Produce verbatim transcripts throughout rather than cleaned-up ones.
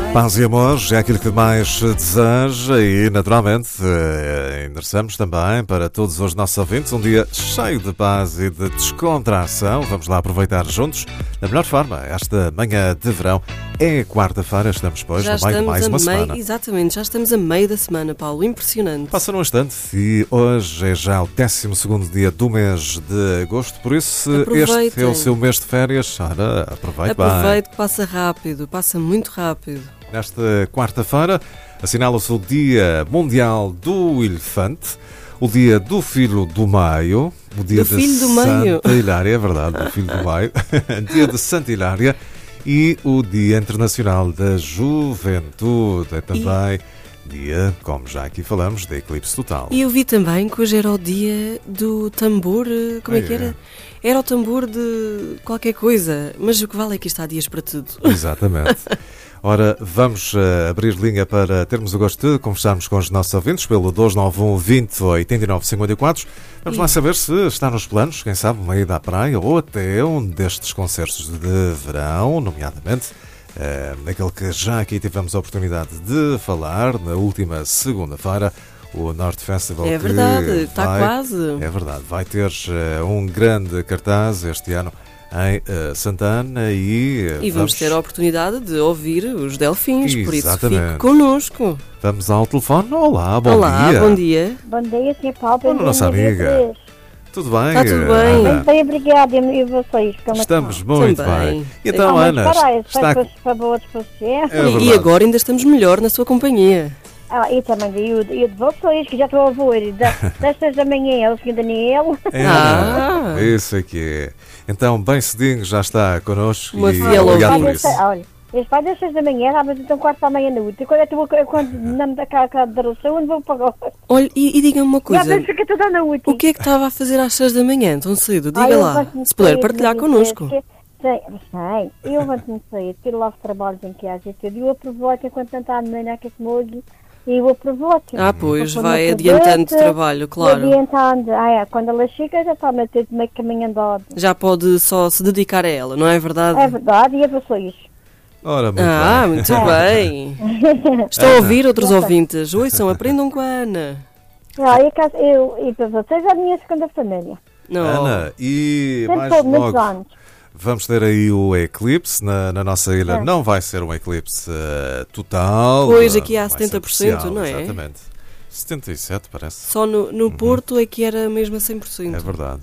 Paz e amor é aquilo que mais deseja e, naturalmente, endereçamos também para todos os nossos ouvintes um dia cheio de paz e de descontração. Vamos lá aproveitar juntos, da melhor forma, esta manhã de verão. É quarta-feira, estamos, pois, já no meio de mais uma meio, semana. Exatamente, já estamos a meio da semana, Paulo. Impressionante. Passa num instante e hoje é já o décimo segundo dia do mês de agosto, por isso Aproveitem. Este é o seu mês de férias. Ora, aproveite bem. Aproveite que passa rápido, passa muito rápido. Nesta quarta-feira assinala-se o Dia Mundial do Elefante, o Dia do Filho do Meio, o Dia do de filho do Santa meio. Hilária, é verdade, do Filho do Meio, Dia de Santa Hilária e o Dia Internacional da Juventude. É também e... dia, como já aqui falamos, de eclipse total. E eu vi também que hoje era o dia do tambor, como é, é que era? Era o tambor de qualquer coisa, mas o que vale é que está dias para tudo. Exatamente. Ora, vamos uh, abrir linha para termos o gosto de conversarmos com os nossos ouvintes pelo dois nove um, vinte, oitenta e nove, cinquenta e quatro. Vamos e... lá saber se está nos planos, quem sabe, uma ida à praia ou até um destes concertos de verão, nomeadamente uh, naquele que já aqui tivemos a oportunidade de falar na última segunda-feira, o Norte Festival. É verdade, está vai, quase. É verdade, vai ter uh, um grande cartaz este ano em uh, Santana e, uh, e vamos, vamos ter a oportunidade de ouvir os Delfins, Exatamente. Por isso fique connosco. Vamos ao telefone. Olá, bom Olá, dia. bom dia. Bom dia, senhor Paulo. Olá, nossa amiga. Tudo bem? Está tudo bem. Ana? Bem, obrigada. E vocês? Estamos muito também. bem. E então, ah, Ana, para, está... para, para boa disposição. É e agora ainda estamos melhor na sua companhia. Ah, e também eu, eu de vocês, que já estou a ouvir da, das seis da manhã, é o senhor Daniel. É, ah. Isso aqui é. Então, bem cedinho já está connosco. Uma e fiel obrigado por ouvinte. isso. Olha, eles fazem das seis da manhã, ah, mas então quarto da meia-noite. Quando eu estou quando não me dá cá a daração, onde vou pagar? Olha, e, e diga-me uma coisa. Já penso que toda a noite. O que é que estava a fazer às seis da manhã, tão cedo? Diga ah, lá, se puder partilhar connosco. Sei, sei, eu levanto-me cedo, tiro lá os trabalhos em casa e tudo, e eu aproveito enquanto está a menina que comigo. E eu aproveito. Ah, pois, vai adiantando o trabalho, claro. Adiantando. Ah, é, quando ela chega já está a meter de meio caminho andado. Já pode só se dedicar a ela, não é verdade? É verdade, e a vocês? Ora, muito ah, bem. muito bem. Estão a ouvir outros ouvintes? Ouçam, aprendam com a Ana. Ah, e, caso, eu, e para vocês é a minha segunda família. Não. Ana, e Sempre mais todo, muitos logo... anos. Vamos ter aí o eclipse na, na nossa ilha. É. Não vai ser um eclipse uh, total. Pois, aqui há uh, setenta por cento, especial, não é? Exatamente. setenta e sete por cento, parece. Só no, no uhum. Porto é que era mesmo a cem por cento. É verdade.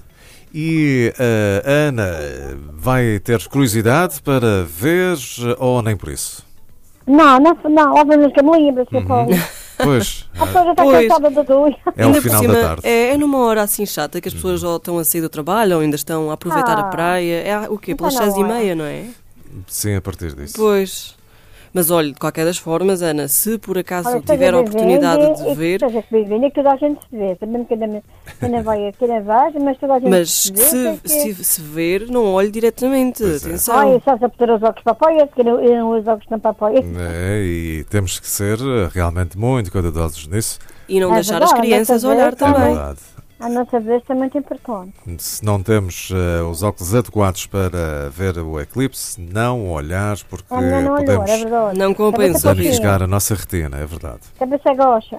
E uh, a Ana vai ter curiosidade para ver ou nem por isso? Não, não, não, obviamente que me lembro, senhor Paulo. Pois. A pessoa já está Pois. cansada da dor. É o final cima, da tarde. É, é numa hora assim chata que as pessoas ou estão a sair do trabalho ou ainda estão a aproveitar Ah. a praia. É o quê? Pelas Então não seis e é. meia, não é? Sim, a partir disso. Pois. Mas olha, de qualquer das formas, Ana, se por acaso Olha, tiver a esteja oportunidade bem-vindo de e- ver, Esteja bem-vindo e que toda a gente se vê. Sabendo que ainda ainda vai aqui na vagem, mas toda a gente mas se vê. se, porque- se, se ver, não olhe diretamente. Pois é. Atenção. Ai, só se a puser os óculos para apoio, porque eu eu não uso óculos não para apoio. É, e temos que ser uh, realmente muito cuidadosos nisso. E não É deixar verdade, as crianças dessa olhar vez É também. verdade. A nossa vez é muito importante. Se não temos uh, os óculos adequados para ver o eclipse, não olhar, porque Ah, não, não olhou, podemos é verdade. Não compensa, Também Rita. arriscar a nossa retina, é verdade. Também se gosta.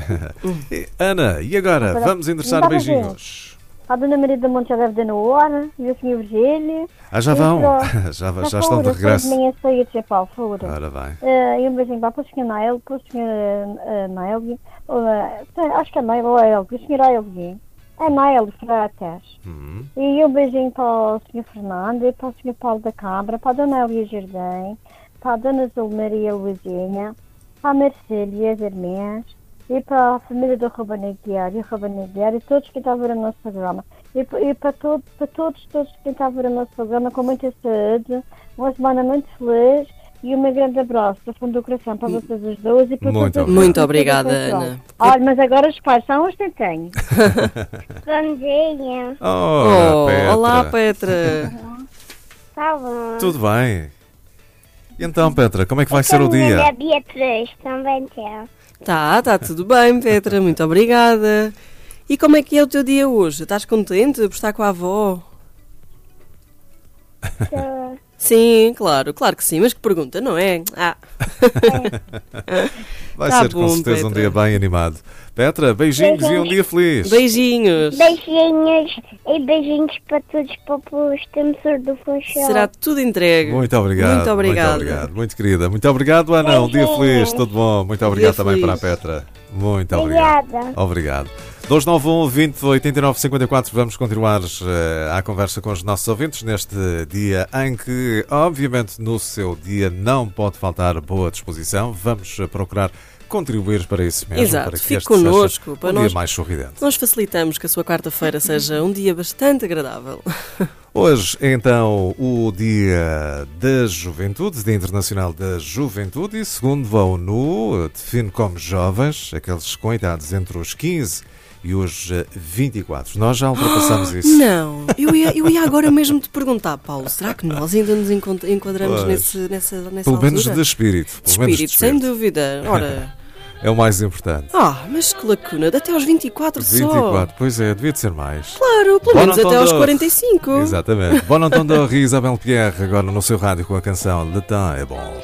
E, Ana, e agora? Agora, Vamos endereçar não dá para beijinhos. A Dona Maria da Monte já deve dar na hora, e o senhor Virgílio. Ah, já E vão? pronto. já já estão de regresso. Amanhã sair de Paulo, por favor. Ora bem. Uh, e um beijinho para o senhor Nael, para o senhor uh, Nael, uh, acho que é Nael ou é Elvio, o senhor Elvio. É Nael Fratas. Hum. E um beijinho para o senhor Fernando, e para o senhor Paulo da Câmara, para a Dona Elia Jardim, para a Dona Zulmaria Luizinha, para a Marcília e as irmãs, e para a família do Ruben Aguiar e o Ruben Aguiar e todos que estão a ver o nosso programa. E, e para, todo, para todos, todos que estão a ver o nosso programa com muita saúde, uma semana muito feliz e um grande abraço do fundo do coração para vocês os dois e para Muito todos. obrigado. Muito obrigada, Ana. Olha, mas agora os pais são os que têm. Bom dia. Oh, Oh, Petra. olá, Petra. Tá bom. Tudo bem? E então, Petra, como é que vai ser o dia? A Beatriz também tem. Tá, tá tudo bem, Petra. Muito obrigada. E como é que é o teu dia hoje? Estás contente por estar com a avó? Sim, claro, claro que sim, mas que pergunta, não é? Ah. Vai Tá ser bom, com certeza um Petra. dia bem animado. Petra, beijinhos e um dia feliz. Beijinhos. Beijinhos e beijinhos para todos para o extensor do Funchal. Será tudo entregue. Muito obrigado. Muito obrigada. Muito obrigado. Muito querida. Muito obrigado, Ana. Um dia feliz. Tudo bom. Muito obrigado Dia também feliz. para a Petra. Muito obrigado. Obrigada. Obrigado. dois nove um, vinte, oitenta e nove, cinquenta e quatro. Vamos continuar uh, a conversa com os nossos ouvintes neste dia em que, obviamente, no seu dia não pode faltar boa disposição. Vamos uh, procurar contribuir para isso mesmo. Exato, para que fique este seja connosco, um para dia nós- mais sorridente. Nós facilitamos que a sua quarta-feira seja um dia bastante agradável. Hoje, então, o Dia da Juventude, Dia Internacional da Juventude, e segundo a ONU, define como jovens aqueles coitados entre os quinze e os eh, vinte e quatro. Nós já ultrapassamos isso. Não, eu ia, eu ia agora mesmo te perguntar, Paulo, será que nós ainda nos encont- enquadramos Pois. nesse, nessa, nessa Pelo altura? menos de espírito. De Pelo menos de espírito, sem espírito. dúvida. Ora, É o mais importante. ah, mas que lacuna, de até aos vinte e quatro vinte e só. quatro, pois é, devia de ser mais. Claro, pelo Bom menos Natal até aos de- quarenta e cinco. Exatamente. Bon entendeur e Isabelle Pierre, agora no seu rádio com a canção Le Temps é Bon.